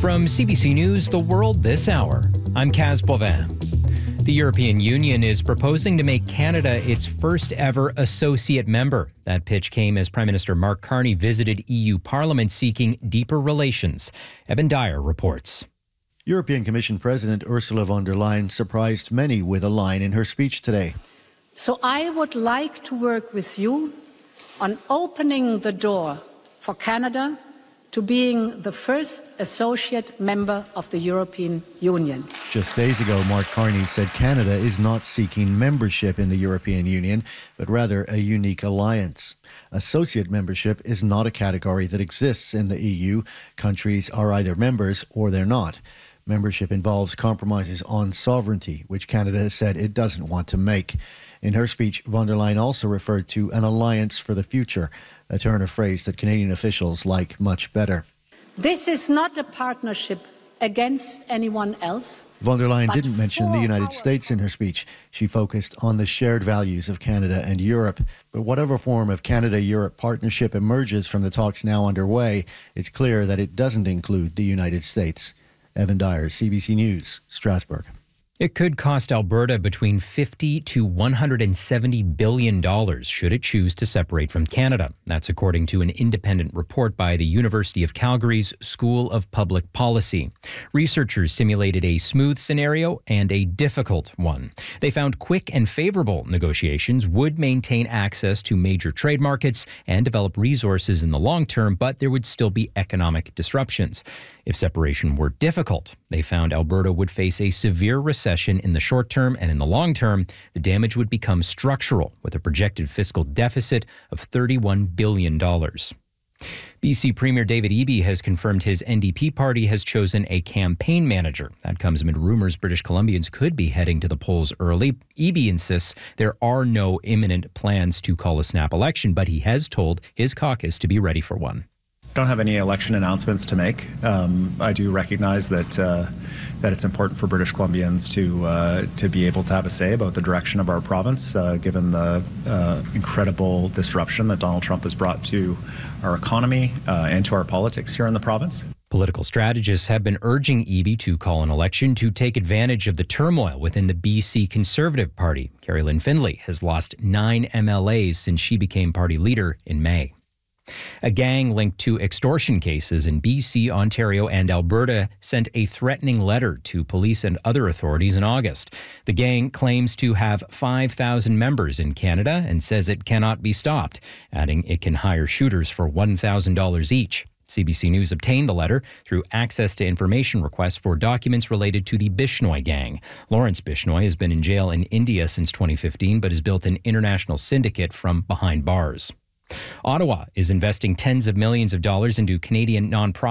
From CBC News, The World This Hour, I'm Kaz Bovin. The European Union is proposing to make Canada its first ever associate member. That pitch came as Prime Minister Mark Carney visited EU Parliament seeking deeper relations. Evan Dyer reports. European Commission President Ursula von der Leyen surprised many with a line in her speech today. So I would like to work with you on opening the door for Canada to being the first associate member of the European Union. Just days ago, Mark Carney said Canada is not seeking membership in the European Union, but rather a unique alliance. Associate membership is not a category that exists in the EU. Countries are either members or they're not. Membership involves compromises on sovereignty, which Canada has said it doesn't want to make. In her speech, von der Leyen also referred to an alliance for the future, a turn of phrase that Canadian officials like much better. This is not a partnership against anyone else. Von der Leyen didn't mention the United States in her speech. She focused on the shared values of Canada and Europe. But whatever form of Canada-Europe partnership emerges from the talks now underway, it's clear that it doesn't include the United States. Evan Dyer, CBC News, Strasbourg. It could cost Alberta between $50 to $170 billion should it choose to separate from Canada. That's according to an independent report by the University of Calgary's School of Public Policy. Researchers simulated a smooth scenario and a difficult one. They found quick and favorable negotiations would maintain access to major trade markets and develop resources in the long term, but there would still be economic disruptions. If separation were difficult, they found Alberta would face a severe recession in the short term, and in the long term, the damage would become structural, with a projected fiscal deficit of $31 billion. BC Premier David Eby has confirmed his NDP party has chosen a campaign manager. That comes amid rumors British Columbians could be heading to the polls early. Eby insists there are no imminent plans to call a snap election, but he has told his caucus to be ready for one. Don't have any election announcements to make. I do recognize that it's important for British Columbians to be able to have a say about the direction of our province, given the incredible disruption that Donald Trump has brought to our economy and to our politics here in the province. Political strategists have been urging Eby to call an election to take advantage of the turmoil within the BC Conservative Party. Carrie Lynn Findlay has lost 9 MLAs since she became party leader in May. A gang linked to extortion cases in BC, Ontario, and Alberta sent a threatening letter to police and other authorities in August. The gang claims to have 5,000 members in Canada and says it cannot be stopped, adding it can hire shooters for $1,000 each. CBC News obtained the letter through access to information requests for documents related to the Bishnoi gang. Lawrence Bishnoi has been in jail in India since 2015, but has built an international syndicate from behind bars. Ottawa is investing tens of millions of dollars into Canadian nonprofits